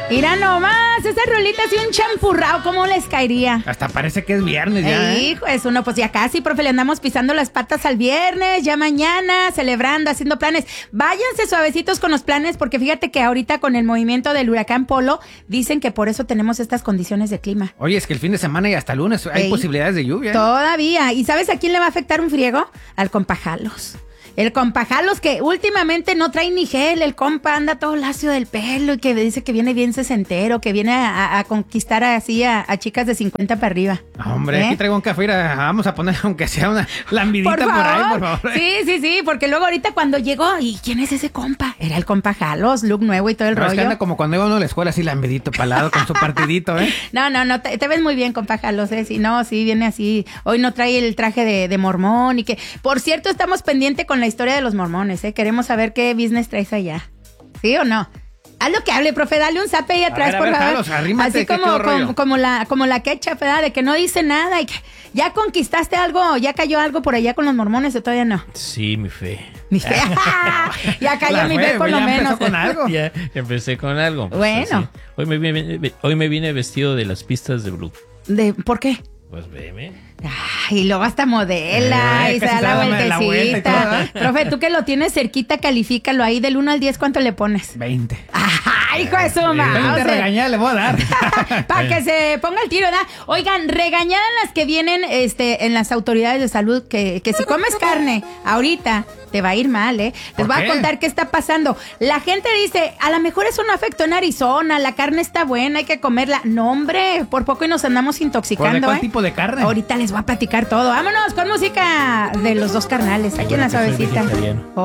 Mira nomás, esas rolitas y un champurrao, ¿cómo les caería? Hasta parece que es viernes ya. Hijo, eso no, pues ya casi, profe, le andamos pisando las patas al viernes, ya mañana, celebrando, haciendo planes. Váyanse suavecitos con los planes, porque fíjate que ahorita con el movimiento del huracán Polo, dicen que por eso tenemos estas condiciones de clima. Oye, es que el fin de semana y hasta lunes hay posibilidades de lluvia. Todavía. ¿Y sabes a quién le va a afectar un friego? Al compajalos. El compajalos que últimamente no trae ni gel, el compa anda todo lacio del pelo y que dice que viene bien sesentero, que viene a conquistar así a chicas de 50 para arriba. Hombre, aquí traigo un café, vamos a poner aunque sea una lambidita por ahí, por favor. Sí, porque luego ahorita cuando llegó, ¿y quién es ese compa? Era el compajalos, look nuevo y todo el rollo. Es que anda como cuando iba uno a la escuela así lambidito, palado, con su partidito, ¿eh? No, te ves muy bien, compajalos, ¿eh? Sí, viene así. Hoy no trae el traje de mormón y que, por cierto, estamos pendientes con la historia de los mormones, ¿eh? Queremos saber qué business traes allá. ¿Sí o no? Haz lo que hable, profe, dale un zape ahí atrás, por favor. Carlos, arrímate, así como la quecha, ¿verdad? De que no dice nada y que ya conquistaste algo, ya cayó algo por allá con los mormones o todavía no. Sí, mi fe. Mi fe. Ya cayó mi fe por lo menos. Empezó con algo. Ya empecé con algo. Pues, bueno. Hoy me vine vestido de las pistas de Blue. ¿Por qué? Pues veme. Ay, luego hasta modela y se da la vueltecita. Profe, tú que lo tienes cerquita, califícalo ahí del 1 al 10, ¿cuánto le pones? 20. ¡Ay, hijo de su madre! 20 regañadas le voy a dar. Para que se ponga el tiro, ¿verdad? Oigan, regañadas las que vienen en las autoridades de salud, que si comes carne ahorita te va a ir mal, ¿eh? Les voy a contar qué está pasando. La gente dice, a lo mejor eso no afectó en Arizona, la carne está buena, hay que comerla. No, hombre, por poco y nos andamos intoxicando, ¿Cuál tipo de carne? Ahorita les voy a platicar todo. Vámonos con música de los dos carnales, aquí en la suavecita.